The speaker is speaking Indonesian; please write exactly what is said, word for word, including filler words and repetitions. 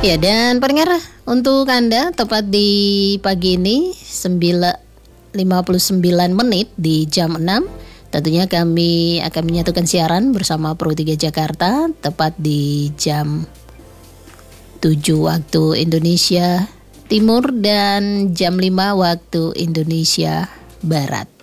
Ya, dan pendengar, untuk Anda tepat di pagi ini sembilan lima puluh sembilan menit di jam enam, tentunya kami akan menyatukan siaran bersama Pro tiga Jakarta tepat di jam tujuh waktu Indonesia Timur dan jam lima waktu Indonesia Barat.